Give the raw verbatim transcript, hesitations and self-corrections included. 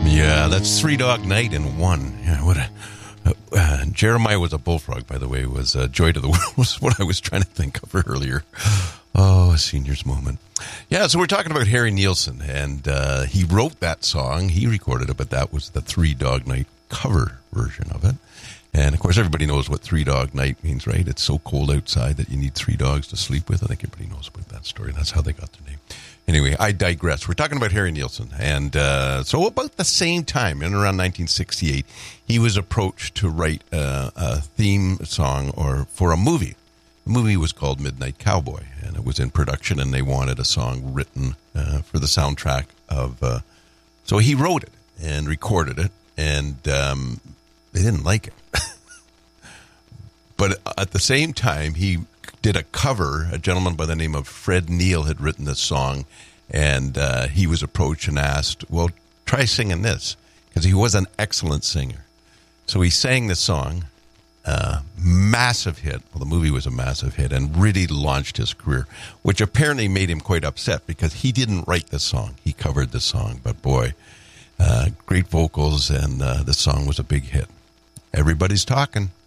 Yeah, that's Three Dog Night in one. Yeah, what a, uh, uh, Jeremiah was a bullfrog, by the way. Was uh, Joy to the World was what I was trying to think of earlier. Oh, a senior's moment. Yeah, so we're talking about Harry Nilsson, and uh, he wrote that song. He recorded it, but that was the Three Dog Night cover version of it. And, of course, everybody knows what Three Dog Night means, right? It's so cold outside that you need three dogs to sleep with. I think everybody knows about that story. That's how they got their name. Anyway, I digress. We're talking about Harry Nilsson. And uh, so about the same time, in around nineteen sixty-eight, he was approached to write uh, a theme song or for a movie. The movie was called Midnight Cowboy, and it was in production, and they wanted a song written uh, for the soundtrack of... Uh, so he wrote it and recorded it, and um, they didn't like it. But at the same time, he did a cover. A gentleman by the name of Fred Neil had written this song, and uh, he was approached and asked, well, try singing this, because he was an excellent singer. So he sang this song, uh, massive hit. Well, the movie was a massive hit and really launched his career, which apparently made him quite upset because he didn't write the song. He covered the song, but boy, uh, great vocals, and uh, the song was a big hit. Everybody's talking.